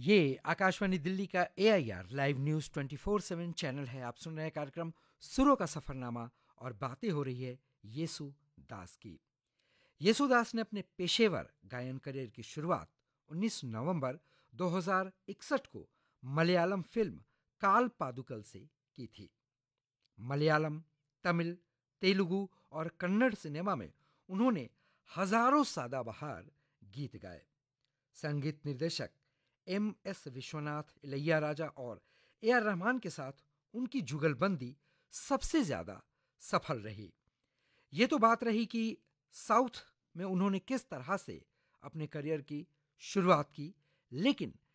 ये आकाशवाणी दिल्ली का AIR live news 24/7 channel है। आप सुन रहे हैं कार्यक्रम सुरों का सफरनामा और बातें हो रही है येसु दास की। येसु दास ने अपने पेशेवर गायन करियर की शुरुआत 19 नवंबर 2061 को मलयालम फिल्म काल पादुकल से की थी। मलयालम, तमिल, तेलुगु और कन्नड़ सिनेमा में उन्होंने हजारों सदाबहार गीत गाए। संगीत निर्देशक MS विश्वनाथ, इलैयाराजा और AR रहमान के साथ उनकी जुगलबंदी सबसे ज्यादा सफल रही। ये तो बात रही कि साउथ में उन्होंने किस तरह से अपने करियर की शुरुआत की, लेकिन